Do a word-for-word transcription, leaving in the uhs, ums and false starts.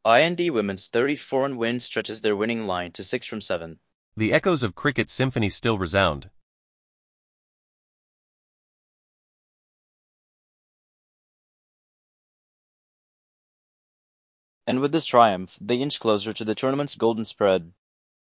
I N D Women's thirty-four run win stretches their winning line to six from seven. The echoes of cricket symphony still resound. And with this triumph, they inch closer to the tournament's golden spread.